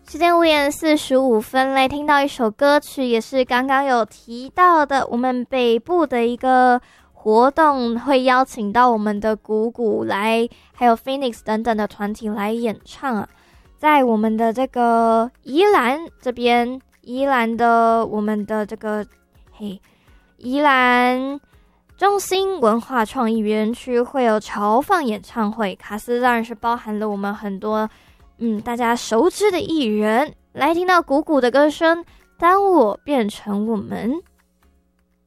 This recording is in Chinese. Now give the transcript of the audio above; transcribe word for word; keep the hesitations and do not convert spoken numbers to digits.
时间五点四十五分，来听到一首歌曲，也是刚刚有提到的，我们北部的一个活动会邀请到我们的鼓鼓来，还有 Phoenix 等等的团体来演唱啊。在我们的这个宜兰这边，宜兰的我们的这个嘿，宜兰中心文化创意园区会有潮放演唱会，卡司当然是包含了我们很多嗯大家熟知的艺人。来听到鼓鼓的歌声，当我变成我们。